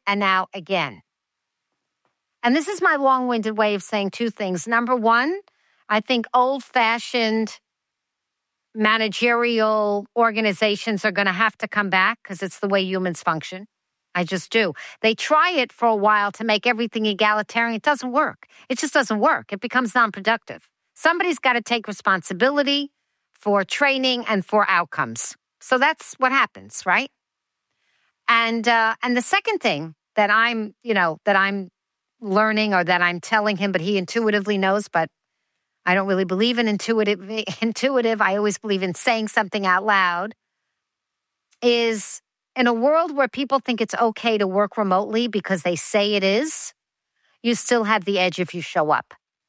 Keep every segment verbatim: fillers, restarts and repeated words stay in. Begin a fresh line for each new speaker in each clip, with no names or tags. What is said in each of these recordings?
and now again. And this is my long-winded way of saying two things. Number one, I think old-fashioned managerial organizations are going to have to come back because it's the way humans function. I just do. They try it for a while to make everything egalitarian. It doesn't work. It just doesn't work. It becomes non-productive. Somebody's got to take responsibility for training and for outcomes. So that's what happens, right? And uh, and the second thing that I'm, you know, that I'm learning or that I'm telling him, but he intuitively knows, but I don't really believe in intuitive. Intuitive. I always believe in saying something out loud, is in a world where people think it's okay to work remotely because they say it is, you still have the edge if you show up.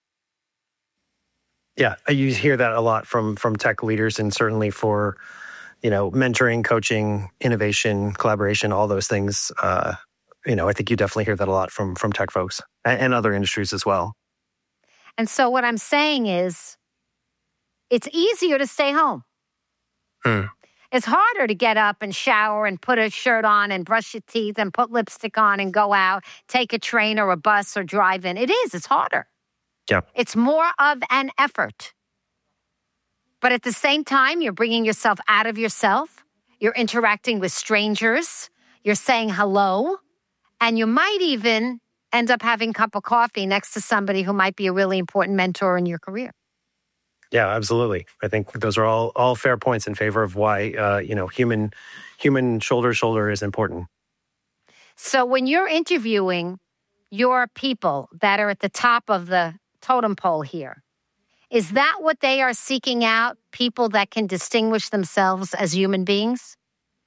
Yeah, you hear that a lot from from tech leaders, and certainly for, you know, mentoring, coaching, innovation, collaboration, all those things. Uh, you know, I think you definitely hear that a lot from from tech folks and, and other industries as well.
And so what I'm saying is, it's easier to stay home.
Hmm.
It's harder to get up and shower and put a shirt on and brush your teeth and put lipstick on and go out, take a train or a bus or drive in. It is. It's harder.
Yeah.
It's more of an effort. But at the same time, you're bringing yourself out of yourself. You're interacting with strangers. You're saying hello. And you might even end up having a cup of coffee next to somebody who might be a really important mentor in your career.
Yeah, absolutely. I think those are all all fair points in favor of why uh, you know human human shoulder to shoulder is important.
So when you're interviewing your people that are at the top of the totem pole here, is that what they are seeking out? People that can distinguish themselves as human beings?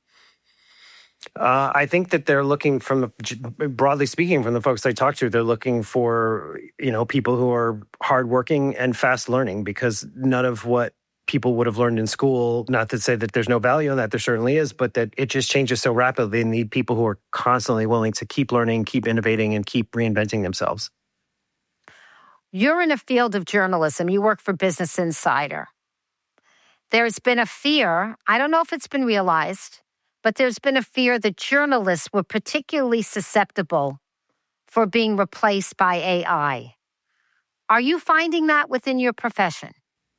Uh, I think that they're looking from the, broadly speaking, from the folks I talk to, they're looking for, you know, people who are hardworking and fast learning, because none of what people would have learned in school, not to say that there's no value in that, there certainly is, but that it just changes so rapidly. They need people who are constantly willing to keep learning, keep innovating, and keep reinventing themselves.
You're in a field of journalism. You work for Business Insider. There's been a fear, I don't know if it's been realized, but there's been a fear that journalists were particularly susceptible for being replaced by A I. Are you finding that within your profession?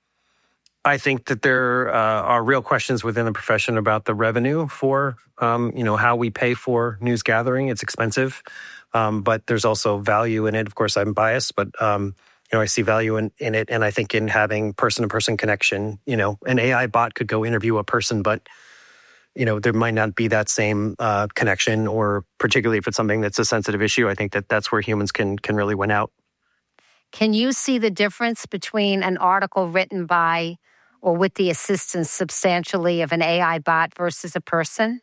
I think that there uh, are real questions within the profession about the revenue for, um, you know, how we pay for news gathering. It's expensive, um, but there's also value in it. Of course, I'm biased, but, um, you know, I see value in, in it. And I think in having person-to-person connection, you know, an A I bot could go interview a person, but you know, there might not be that same uh, connection, or particularly if it's something that's a sensitive issue. I think that that's where humans can can really win out.
Can you see the difference between an article written by or with the assistance substantially of an A I bot versus a person?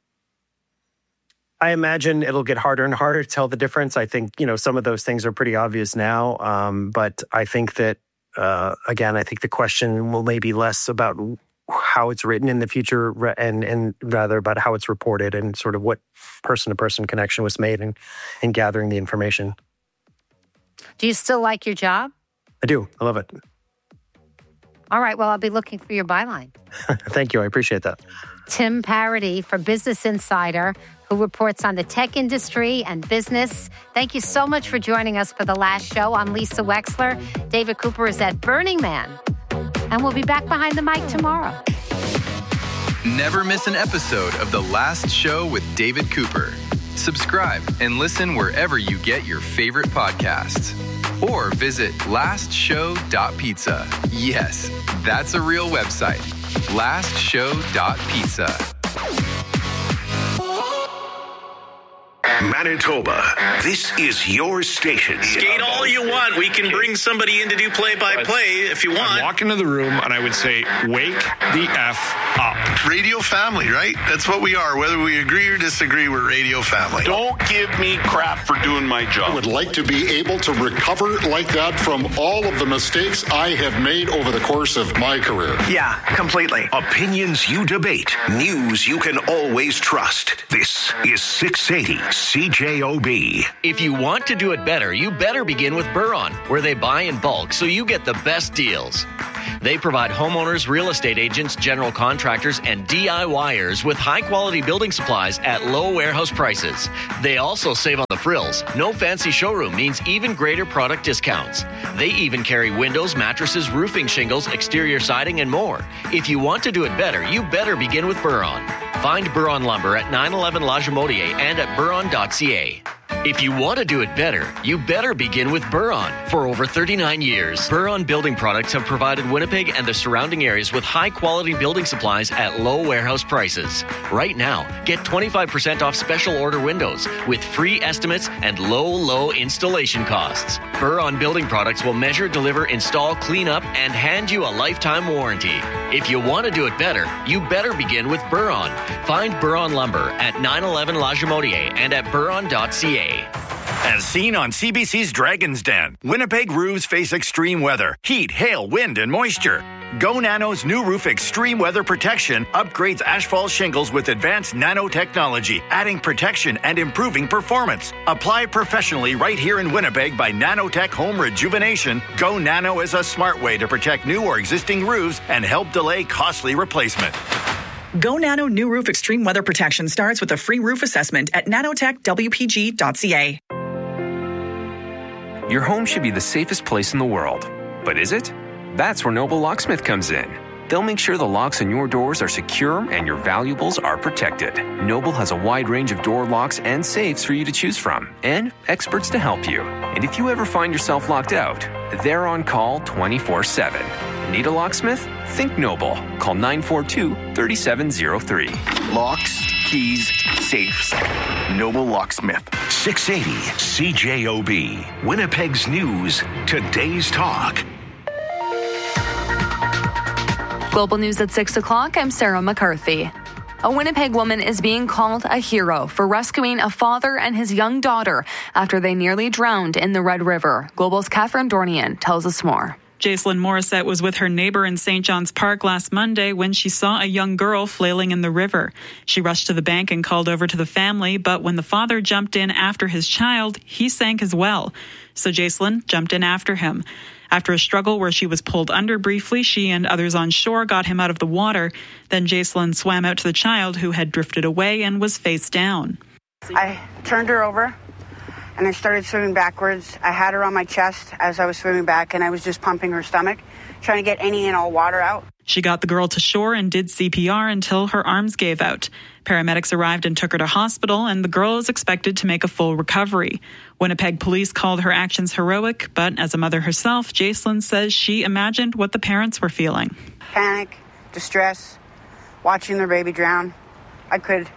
I imagine it'll get harder and harder to tell the difference. I think, you know, some of those things are pretty obvious now. Um, but I think that, uh, again, I think the question will maybe less about how it's written in the future and and rather about how it's reported and sort of what person-to-person connection was made in, in gathering the information.
Do you still like your job?
I do. I love it.
All right. Well, I'll be looking for your byline.
Thank you. I appreciate that.
Tim Parity for Business Insider, who reports on the tech industry and business. Thank you so much for joining us for the last show. I'm Lisa Wexler. David Cooper is at Burning Man. And we'll be back behind the mic tomorrow.
Never miss an episode of The Last Show with David Cooper. Subscribe and listen wherever you get your favorite podcasts. Or visit last show dot pizza. Yes, that's a real website. last show dot pizza.
Manitoba, this is your station.
Skate all you want. We can bring somebody in to do play-by-play if you want.
I'd walk into the room and I would say, wake the F up.
Radio family, right? That's what we are. Whether we agree or disagree, we're radio family.
Don't give me crap for doing my job.
I would like to be able to recover like that from all of the mistakes I have made over the course of my career.
Yeah, completely.
Opinions you debate. News you can always trust. This is six eighty C J O B.
If you want to do it better, you better begin with Buron, where they buy in bulk so you get the best deals.
They provide homeowners, real estate agents, general contractors, and DIYers with high-quality building supplies at low warehouse prices. They also save on the frills. No fancy showroom means even greater product discounts. They even carry windows, mattresses, roofing shingles, exterior siding, and more. If you want to do it better, you better begin with Buron. Find Buron Lumber at nine eleven La Jamotier and at buron dot c a. If you want to do it better, you better begin with Buron. For over thirty-nine years, Buron Building Products have provided Winnipeg and the surrounding areas with high-quality building supplies at low warehouse prices. Right now, get twenty-five percent off special order windows with free estimates and low, low installation costs. Buron Building Products will measure, deliver, install, clean up, and hand you a lifetime warranty. If you want to do it better, you better begin with Buron. Find Buron Lumber at nine eleven La Jamotier and at buron dot c a.
As seen on C B C's Dragon's Den, Winnipeg roofs face extreme weather, heat, hail, wind, and moisture. Go Nano's new roof extreme weather protection upgrades asphalt shingles with advanced nanotechnology, adding protection and improving performance. Applied professionally right here in Winnipeg by Nanotech Home Rejuvenation, Go Nano is a smart way to protect new or existing roofs and help delay costly replacement.
Go Nano new roof extreme weather protection starts with a free roof assessment at nanotech w p g dot c a.
Your home should be the safest place in the world. But is it? That's where Noble Locksmith comes in. They'll make sure the locks on your doors are secure and your valuables are protected. Noble has a wide range of door locks and safes for you to choose from, and experts to help you. And if you ever find yourself locked out, they're on call twenty-four seven. Need a locksmith? Think Noble. Call nine four two, three seven zero three.
Locks, keys, safes. Noble Locksmith.
six eighty C J O B. Winnipeg's News. Today's Talk.
Global News at six o'clock, I'm Sarah McCarthy. A Winnipeg woman is being called a hero for rescuing a father and his young daughter after they nearly drowned in the Red River. Global's Catherine Dornian tells us more.
Jacelyn Morissette was with her neighbor in Saint John's Park last Monday when she saw a young girl flailing in the river. She rushed to the bank and called over to the family, but when the father jumped in after his child, he sank as well. So Jacelyn jumped in after him. After a struggle where she was pulled under briefly, she and others on shore got him out of the water. Then Jacelyn swam out to the child, who had drifted away and was face down.
I turned her over and I started swimming backwards. I had her on my chest as I was swimming back, and I was just pumping her stomach, trying to get any and all water out.
She got the girl to shore and did C P R until her arms gave out. Paramedics arrived and took her to hospital, and the girl is expected to make a full recovery. Winnipeg police called her actions heroic, but as a mother herself, Jacelyn says she imagined what the parents were feeling.
Panic, distress, watching their baby drown. I could,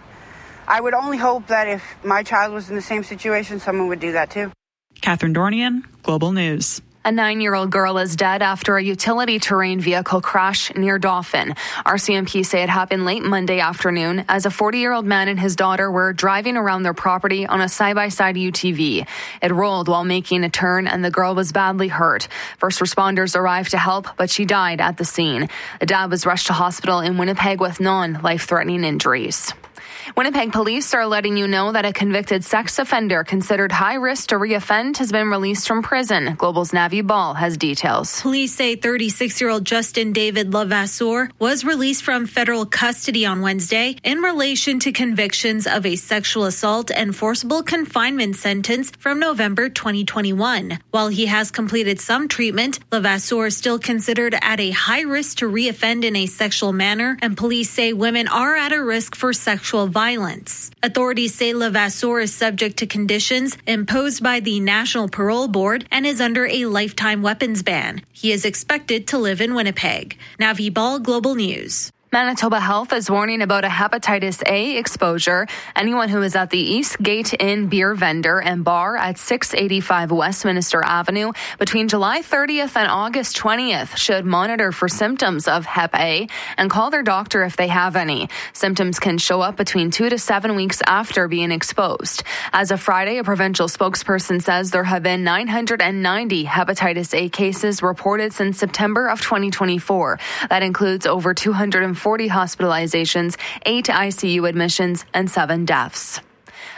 I would only hope that if my child was in the same situation, someone would do that too.
Catherine Dornian, Global News.
A nine-year-old girl is dead after a utility terrain vehicle crash near Dauphin. R C M P say it happened late Monday afternoon as a forty-year-old man and his daughter were driving around their property on a side-by-side U T V. It rolled while making a turn, and the girl was badly hurt. First responders arrived to help, but she died at the scene. The dad was rushed to hospital in Winnipeg with non-life-threatening injuries. Winnipeg police are letting you know that a convicted sex offender considered high risk to reoffend has been released from prison. Global's Navi Ball has details.
Police say thirty-six-year-old Justin David Levasseur was released from federal custody on Wednesday in relation to convictions of a sexual assault and forcible confinement sentence from November twenty twenty-one. While he has completed some treatment, Levasseur is still considered at a high risk to reoffend in a sexual manner, and police say women are at a risk for sexual violence. Authorities say Levasseur is subject to conditions imposed by the National Parole Board and is under a lifetime weapons ban. He is expected to live in Winnipeg. Navi Ball, Global News.
Manitoba Health is warning about a hepatitis A exposure. Anyone who is at the East Gate Inn beer vendor and bar at six eighty-five Westminster Avenue between July thirtieth and August twentieth should monitor for symptoms of Hep A and call their doctor if they have any. Symptoms can show up between two to seven weeks after being exposed. As of Friday, a provincial spokesperson says there have been nine hundred ninety hepatitis A cases reported since September of twenty twenty-four. That includes over two hundred forty hospitalizations, eight I C U admissions, and seven deaths.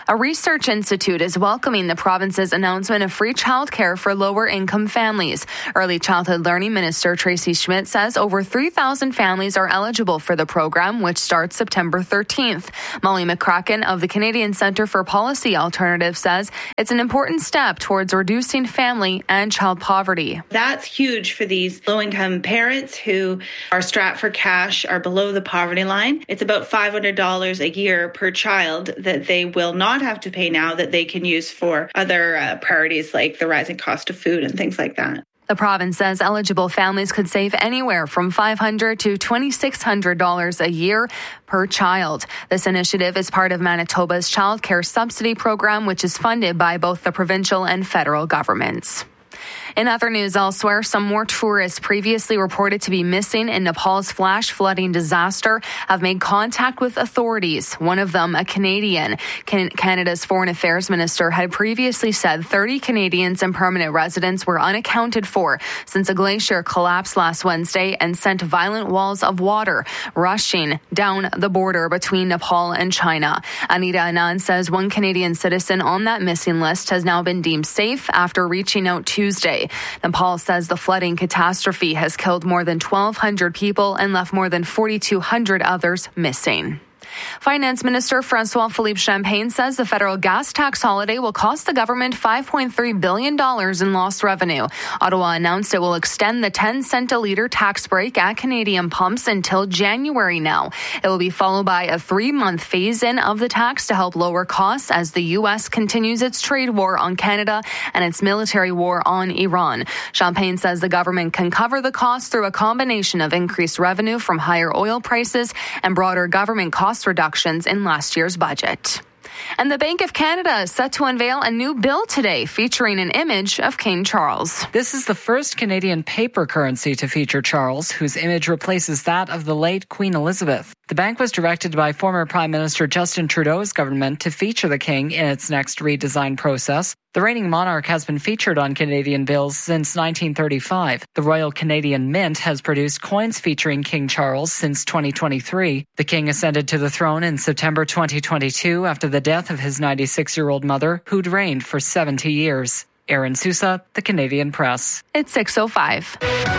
A research institute is welcoming the province's announcement of free childcare for lower-income families. Early Childhood Learning Minister Tracy Schmidt says over three thousand families are eligible for the program, which starts September thirteenth. Molly McCracken of the Canadian Centre for Policy Alternatives says it's an important step towards reducing family and child poverty.
That's huge for these low-income parents who are strapped for cash, are below the poverty line. It's about five hundred dollars a year per child that they will not have to pay now that they can use for other uh, priorities like the rising cost of food and things like that.
The province says eligible families could save anywhere from five hundred dollars to two thousand six hundred dollars a year per child. This initiative is part of Manitoba's Child Care Subsidy Program, which is funded by both the provincial and federal governments. In other news elsewhere, some more tourists previously reported to be missing in Nepal's flash flooding disaster have made contact with authorities. One of them, a Canadian. Can- Canada's Foreign Affairs Minister had previously said thirty Canadians and permanent residents were unaccounted for since a glacier collapsed last Wednesday and sent violent walls of water rushing down the border between Nepal and China. Anita Anand says one Canadian citizen on that missing list has now been deemed safe after reaching out Tuesday. Nepal says the flooding catastrophe has killed more than twelve hundred people and left more than forty-two hundred others missing. Finance Minister Francois-Philippe Champagne says the federal gas tax holiday will cost the government five point three billion dollars in lost revenue. Ottawa announced it will extend the ten cent a litre tax break at Canadian pumps until January now. It will be followed by a three-month phase-in of the tax to help lower costs as the U S continues its trade war on Canada and its military war on Iran. Champagne says the government can cover the cost through a combination of increased revenue from higher oil prices and broader government cost reductions in last year's budget. And the Bank of Canada is set to unveil a new bill today featuring an image of King Charles.
This is the first Canadian paper currency to feature Charles, whose image replaces that of the late Queen Elizabeth. The bank was directed by former Prime Minister Justin Trudeau's government to feature the King in its next redesign process. The reigning monarch has been featured on Canadian bills since nineteen thirty-five. The Royal Canadian Mint has produced coins featuring King Charles since twenty twenty-three. The King ascended to the throne in September twenty twenty-two after the death of his ninety-six-year-old mother, who'd reigned for seventy years. Aaron Sousa, The Canadian Press.
It's six oh five.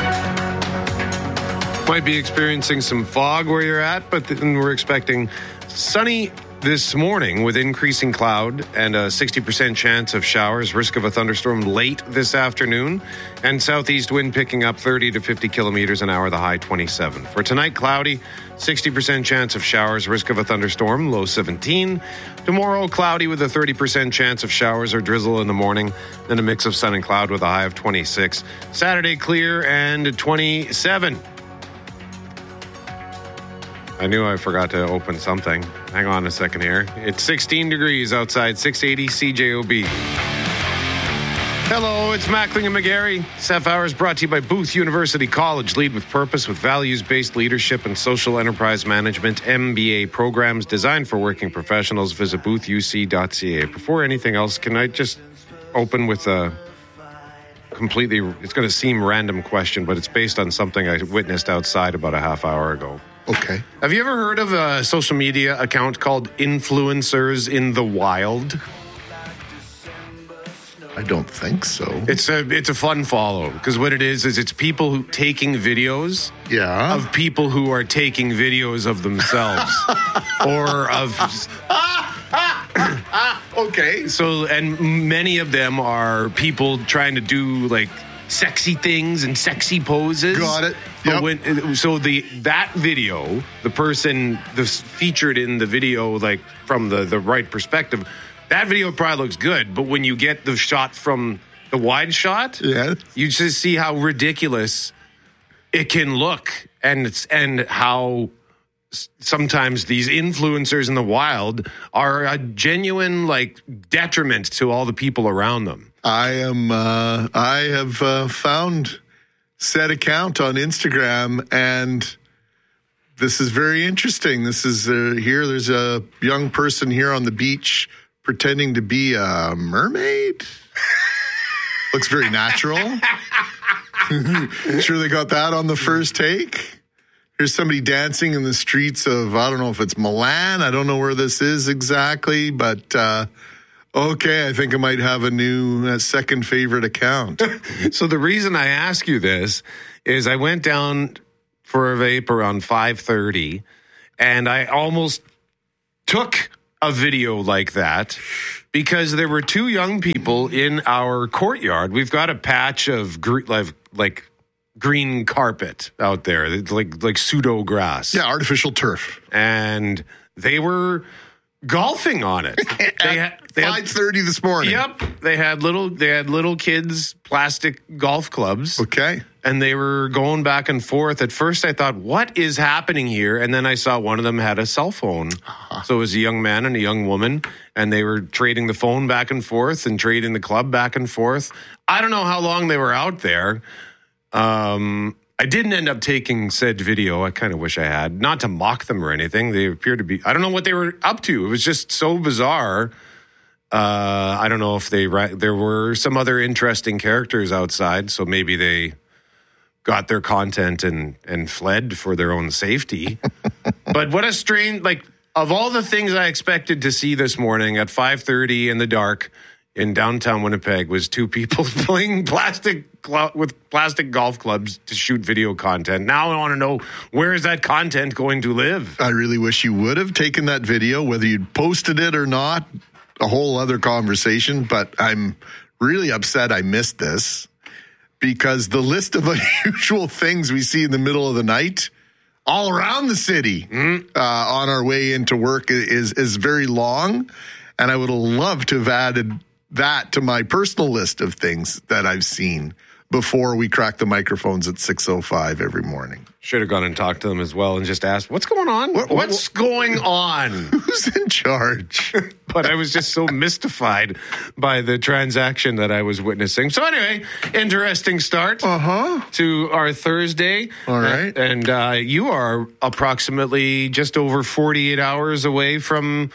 Might be experiencing some fog where you're at, but then we're expecting sunny this morning with increasing cloud and a sixty percent chance of showers, risk of a thunderstorm late this afternoon, and southeast wind picking up thirty to fifty kilometers an hour, the high twenty-seven. For tonight, cloudy, sixty percent chance of showers, risk of a thunderstorm, low seventeen. Tomorrow, cloudy with a thirty percent chance of showers or drizzle in the morning, then a mix of sun and cloud with a high of twenty-six. Saturday, clear and twenty-seven. I knew I forgot to open something. Hang on a second here. It's sixteen degrees outside, six eighty C J O B. Hello, it's Mackling and McGarry. S E F Hours brought to you by Booth University College. Lead with purpose with values-based leadership and social enterprise management M B A programs designed for working professionals. Visit booth u c dot c a. Before anything else, can I just open with a completely, it's going to seem random question, but it's based on something I witnessed outside about a half hour ago.
Okay.
Have you ever heard of a social media account called Influencers in the Wild?
I don't think so.
It's a it's a fun follow because what it is is it's people who taking videos
yeah.
of people who are taking videos of themselves or of
okay.
So and many of them are people trying to do like sexy things and sexy poses.
Got it.
Yep. When, so the that video, the person that's featured in the video, like from the, the right perspective, that video probably looks good. But when you get the shot from the wide shot,
yeah.
you just see how ridiculous it can look, and it's, and how sometimes these influencers in the wild are a genuine like detriment to all the people around them.
I am. Uh, I have uh, found said account on Instagram, and this is very interesting. This is uh, here. There's a young person here on the beach pretending to be a mermaid. Looks very natural. Sure, they got that on the first take. here's somebody dancing in the streets of, I don't know if it's Milan. I don't know where this is exactly, but uh, okay, I think I might have a new uh, second favorite account.
So the reason I ask you this is I went down for a vape around five thirty, and I almost took a video like that because there were two young people in our courtyard. We've got a patch of gre- like, like green carpet out there. It's like like pseudo grass.
Yeah, artificial turf.
And they were golfing on it. They had
five thirty this morning.
Yep. They had little they had little kids plastic golf clubs.
Okay.
And they were going back and forth. At first I thought, what is happening here? And then I saw one of them had a cell phone. Uh-huh. So it was a young man and a young woman, and they were trading the phone back and forth and trading the club back and forth. I don't know how long they were out there. Um, I didn't end up taking said video. I kind of wish I had. Not to mock them or anything. They appeared to be, I don't know what they were up to. It was just so bizarre. Uh, I don't know if they, there were some other interesting characters outside, so maybe they got their content and, and fled for their own safety. But what a strange, like, of all the things I expected to see this morning at five thirty in the dark in downtown Winnipeg was two people playing plastic cl- with plastic golf clubs to shoot video content. Now I want to know, where is that content going to live?
I really wish you would have taken that video, whether you'd posted it or not, a whole other conversation. But I'm really upset I missed this, because the list of unusual things we see in the middle of the night all around the city mm. uh, on our way into work is is very long. And I would have loved to have added that to my personal list of things that I've seen before we crack the microphones at six oh five every morning.
Should have gone and talked to them as well and just asked, what's going on? What, what's what, going on?
Who's in charge?
But I was just so mystified by the transaction that I was witnessing. So anyway, interesting start
uh-huh.
to our Thursday.
All right.
And uh, you are approximately just over forty-eight hours away from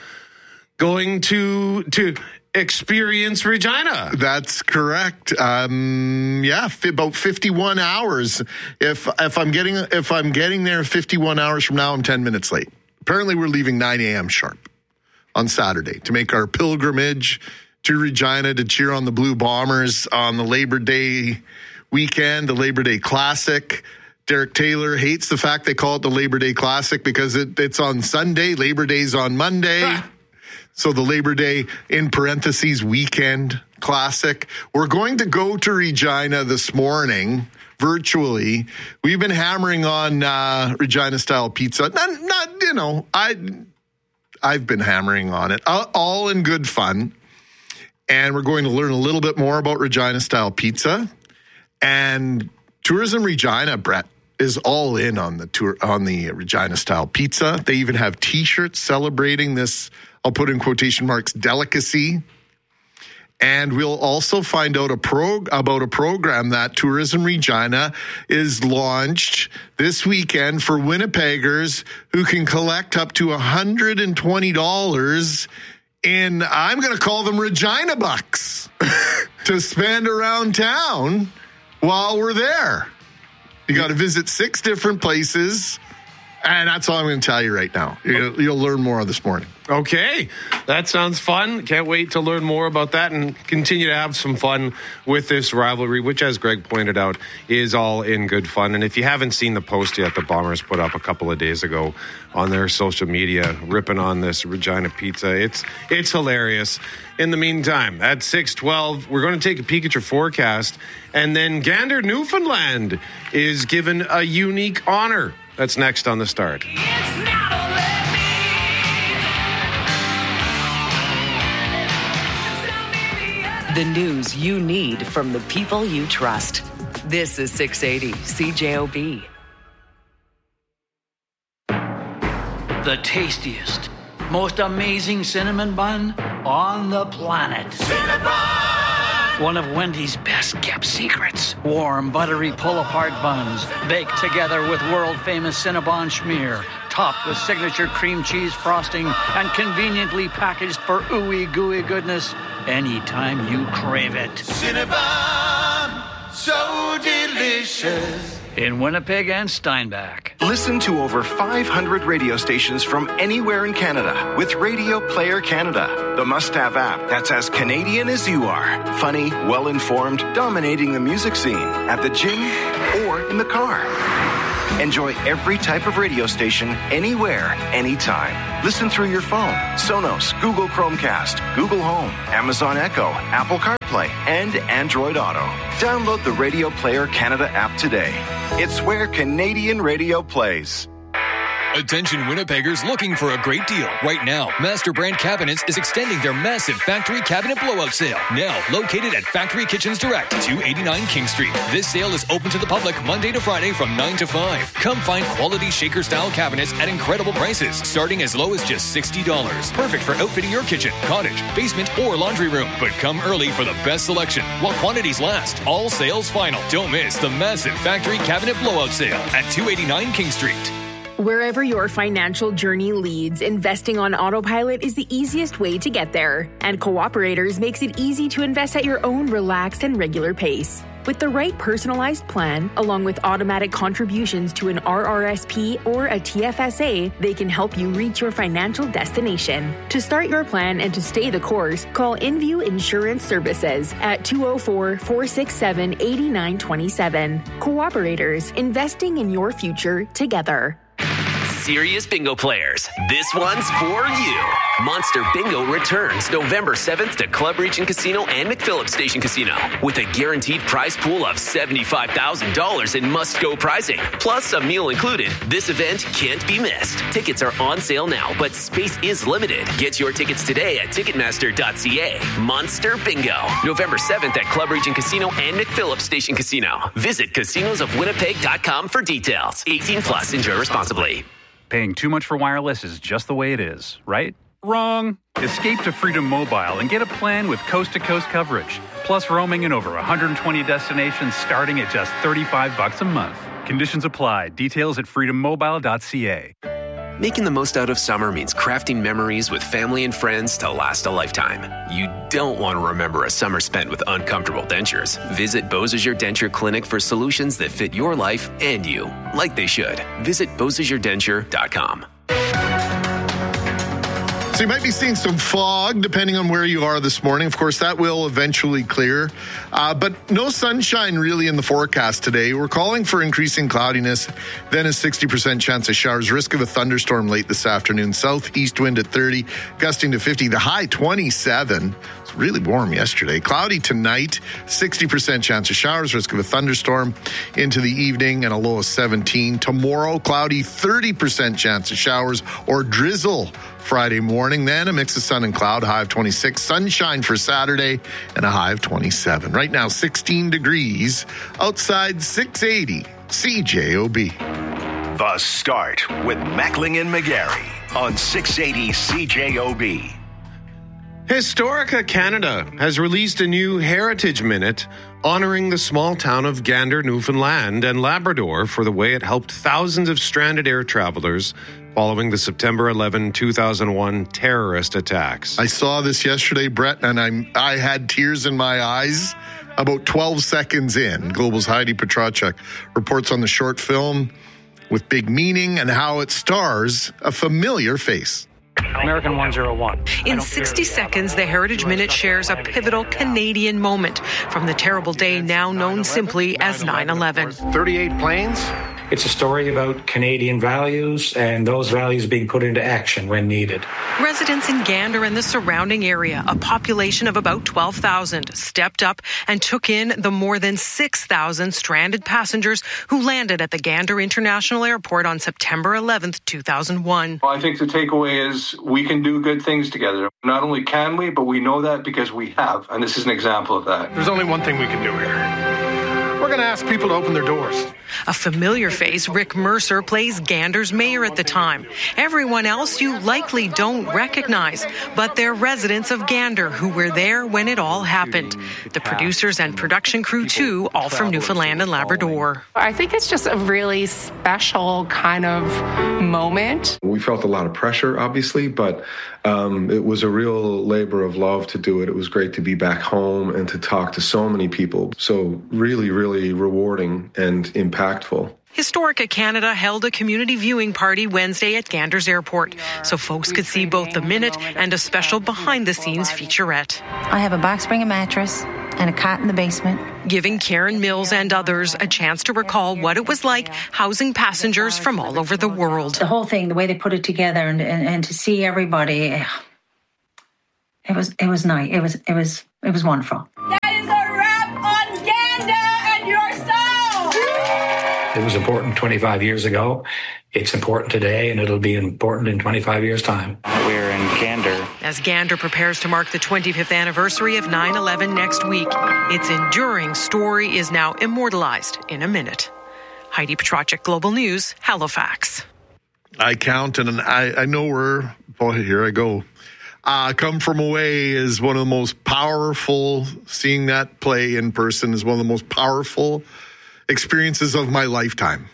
going to to experience Regina.
That's correct. Um, yeah, f- about fifty-one hours. If if I'm getting if I'm getting there fifty-one hours from now, I'm ten minutes late. Apparently, we're leaving nine a.m. sharp on Saturday to make our pilgrimage to Regina to cheer on the Blue Bombers on the Labor Day weekend, the Labor Day Classic. Derek Taylor hates the fact they call it the Labor Day Classic because it, it's on Sunday. Labor Day's on Monday. Ah. So the Labor Day, in parentheses, weekend classic. We're going to go to Regina this morning, virtually. We've been hammering on uh, Regina-style pizza. Not, not, you know, I, I've been hammering on it, all, all in good fun. And we're going to learn a little bit more about Regina-style pizza. And Tourism Regina, Brett, is all in on the tour on the Regina-style pizza. They even have T-shirts celebrating this, I'll put in quotation marks, delicacy. And we'll also find out a prog- about a program that Tourism Regina is launched this weekend for Winnipeggers who can collect up to one hundred twenty dollars in, I'm going to call them Regina bucks, to spend around town while we're there. You got to visit six different places. And that's all I'm going to tell you right now. You'll, you'll learn more this morning.
Okay. That sounds fun. Can't wait to learn more about that and continue to have some fun with this rivalry, which, as Greg pointed out, is all in good fun. And if you haven't seen the post yet, the Bombers put up a couple of days ago on their social media, ripping on this Regina pizza. It's it's hilarious. In the meantime, at six twelve, we're going to take a peek at your forecast. And then Gander, Newfoundland is given a unique honor. That's next on The Start.
The news you need from the people you trust. This is six eighty C J O B.
The tastiest, most amazing cinnamon bun on the planet. Cinnabon! One of Wendy's best-kept secrets. Warm, buttery pull-apart buns, baked together with world-famous Cinnabon schmear, topped with signature cream cheese frosting, and conveniently packaged for ooey gooey goodness anytime you crave it.
Cinnabon, so delicious.
In Winnipeg and Steinbach.
Listen to over five hundred radio stations from anywhere in Canada with Radio Player Canada, the must-have app that's as Canadian as you are. Funny, well-informed, dominating the music scene at the gym or in the car. Enjoy every type of radio station, anywhere, anytime. Listen through your phone, Sonos, Google Chromecast, Google Home, Amazon Echo, Apple CarPlay, and Android Auto. Download the Radio Player Canada app today. It's where Canadian radio plays.
Attention Winnipeggers looking for a great deal. Right now, Master Brand Cabinets is extending their massive factory cabinet blowout sale. Now located at Factory Kitchens Direct, two eighty-nine King Street. This sale is open to the public Monday to Friday from nine to five. Come find quality shaker-style cabinets at incredible prices, starting as low as just sixty dollars. Perfect for outfitting your kitchen, cottage, basement, or laundry room. But come early for the best selection while quantities last. All sales final. Don't miss the massive factory cabinet blowout sale at two eighty-nine King Street.
Wherever your financial journey leads, investing on autopilot is the easiest way to get there. And Cooperators makes it easy to invest at your own relaxed and regular pace. With the right personalized plan, along with automatic contributions to an R R S P or a T F S A, they can help you reach your financial destination. To start your plan and to stay the course, call InView Insurance Services at two oh four, four six seven, eight nine two seven. Cooperators, investing in your future together.
Serious bingo players, this one's for you. Monster Bingo returns November seventh to Club Region Casino and McPhillips Station Casino with a guaranteed prize pool of seventy-five thousand dollars in must-go prizing, plus a meal included. This event can't be missed. Tickets are on sale now, but space is limited. Get your tickets today at ticketmaster dot c a. Monster Bingo, November seventh at Club Region Casino and McPhillips Station Casino. Visit casinos of winnipeg dot com for details. eighteen plus, enjoy responsibly.
Paying too much for wireless is just the way it is, right? Wrong. Escape to Freedom Mobile and get a plan with coast-to-coast coverage, plus roaming in over one hundred twenty destinations starting at just thirty-five bucks a month. Conditions apply. Details at freedom mobile dot c a.
Making the most out of summer means crafting memories with family and friends to last a lifetime. You don't want to remember a summer spent with uncomfortable dentures. Visit Beausejour Denture Clinic for solutions that fit your life and you, like they should. Visit beausejour denture dot com.
So you might be seeing some fog depending on where you are this morning. Of course, that will eventually clear. Uh, but no sunshine really in the forecast today. We're calling for increasing cloudiness, then a sixty percent chance of showers. Risk of a thunderstorm late this afternoon. Southeast wind at thirty, gusting to fifty. The high twenty-seven. It's really warm yesterday. Cloudy tonight, sixty percent chance of showers. Risk of a thunderstorm into the evening and a low of seventeen. Tomorrow, cloudy, thirty percent chance of showers or drizzle Friday morning. Then a mix of sun and cloud, high of twenty-six. Sunshine for Saturday and a high of twenty-seven. Right now, sixteen degrees. Outside, six eighty. C J O B.
The Start with Mackling and McGarry on six eighty C J O B.
Historica Canada has released a new Heritage Minute honoring the small town of Gander, Newfoundland and Labrador for the way it helped thousands of stranded air travelers following the September eleventh, two thousand one terrorist attacks.
I saw this yesterday, Brett, and I'm, I had tears in my eyes about twelve seconds in. Global's Heidi Petrachuk reports on the short film with big meaning and how it stars a familiar face.
American one oh one. In sixty seconds, the Heritage Minute shares a pivotal Canadian moment from the terrible day now known simply as nine eleven.
thirty-eight planes?
It's a story about Canadian values and those values being put into action when needed. Residents in Gander and the surrounding area, a population of about twelve thousand, stepped up and took in the more than six thousand stranded passengers who landed at the Gander International Airport on September eleventh, two thousand one.
Well, I think the takeaway is we can do good things together. Not only can we, but we know that because we have, and this is an example of that.
There's only one thing we can do here. We're going to ask people to open their doors.
A familiar face, Rick Mercer, plays Gander's mayor at the time. Everyone else you likely don't recognize, but they're residents of Gander who were there when it all happened. The producers and production crew, too, all from Newfoundland and Labrador.
I think it's just a really special kind of moment.
We felt a lot of pressure, obviously, but um, it was a real labor of love to do it. It was great to be back home and to talk to so many people. So really, really rewarding and impactful.
Historica Canada held a community viewing party Wednesday at Ganders Airport, so folks could see both the minute and a special behind-the-scenes featurette.
I have a box spring mattress and a cot in the basement.
Giving Karen Mills and others a chance to recall what it was like housing passengers from all over the world.
The whole thing, the way they put it together, and, and, and to see everybody, it was it was nice. It was it was it was wonderful.
That is a wrap on Ganda and your soul.
It was important twenty-five years ago. It's important today, and it'll be important in twenty-five years' time.
We're in Gander.
As Gander prepares to mark the twenty-fifth anniversary of nine eleven next week, its enduring story is now immortalized in a minute. Heidi Petracek, Global News, Halifax.
I count, and I, I know where, boy, here I go. Uh, Come From Away is one of the most powerful, seeing that play in person is one of the most powerful experiences of my lifetime.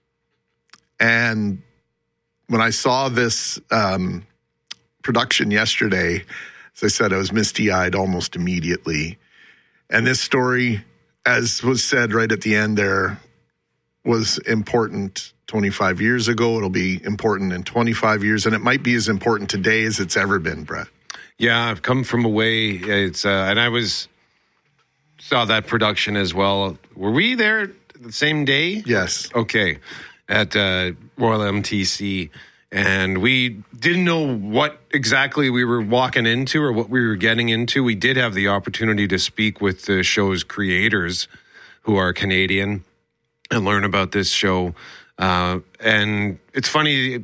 And when I saw this um, production yesterday, as I said, I was misty-eyed almost immediately. And this story, as was said right at the end there, was important twenty-five years ago. It'll be important in twenty-five years, and it might be as important today as it's ever been, Brett.
Yeah, I've Come From Away. It's uh, and I was saw that production as well. Were we there the same day?
Yes.
Okay. At uh, Royal M T C, and we didn't know what exactly we were walking into or what we were getting into. We did have the opportunity to speak with the show's creators, who are Canadian, and learn about this show. Uh, and it's funny,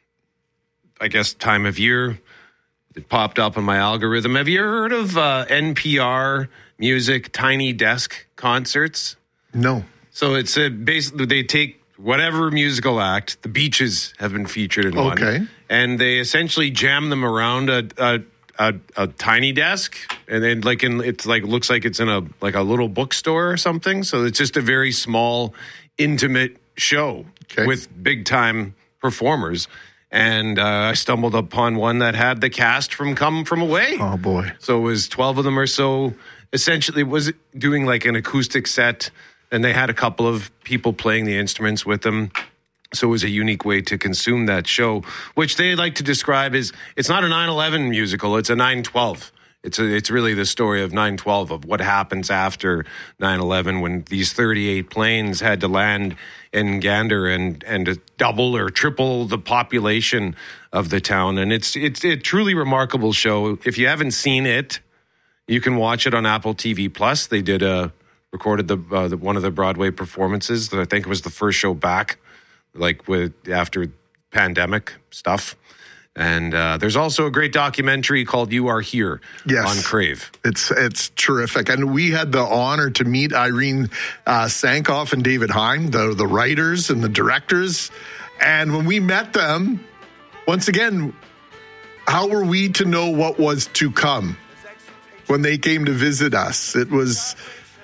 I guess, time of year, it popped up on my algorithm. Have you heard of uh, N P R Music Tiny Desk concerts?
No.
So it's a, basically, they take whatever musical act, the Beaches have been featured in one.
Okay.
And they essentially jam them around a a, a, a tiny desk, and then like in it's like looks like it's in a like a little bookstore or something. So it's just a very small, intimate show
okay.
with big time performers. And uh, I stumbled upon one that had the cast from Come From Away.
Oh boy!
So it was twelve of them or so. Essentially, was doing like an acoustic set. And they had a couple of people playing the instruments with them. So it was a unique way to consume that show, which they like to describe as, it's not a nine eleven musical, it's a nine twelve. It's a, it's really the story of nine twelve, of what happens after nine eleven when these thirty-eight planes had to land in Gander and, and to double or triple the population of the town. And it's, it's a truly remarkable show. If you haven't seen it, you can watch it on Apple T V Plus. They did a... recorded the, uh, the one of the Broadway performances. I think it was the first show back, like with after pandemic stuff. And uh, there's also a great documentary called "You Are Here"
yes.
on Crave.
It's it's terrific, and we had the honor to meet Irene uh, Sankoff and David Hein, the the writers and the directors. And when we met them, once again, how were we to know what was to come when they came to visit us? It was,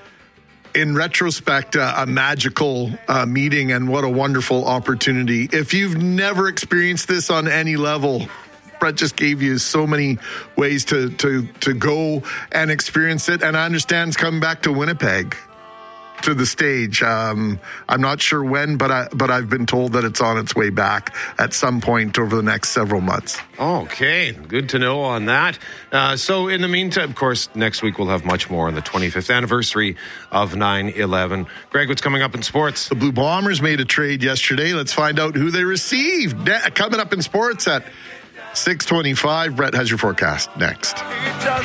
in retrospect, uh, a magical uh, meeting, and what a wonderful opportunity. If you've never experienced this on any level, Brett just gave you so many ways to to to go and experience it. And I understand it's coming back to Winnipeg, to the stage. Um, I'm not sure when, but I but I've been told that it's on its way back at some point over the next several months.
Okay, good to know on that. Uh, so in the meantime, of course, next week we'll have much more on the twenty-fifth anniversary of nine eleven. Greg, what's coming up in sports?
The Blue Bombers made a trade yesterday. Let's find out who they received. Ne- coming up in sports at six twenty-five. Brett has your forecast next.